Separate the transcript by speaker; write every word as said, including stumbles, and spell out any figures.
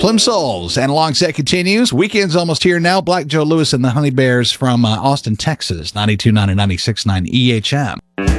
Speaker 1: Plimsolls and Long Set continues. Weekend's almost here now. Black Joe Lewis and the Honey Bears from uh, Austin, Texas, ninety-two point nine and ninety-six point nine E H M.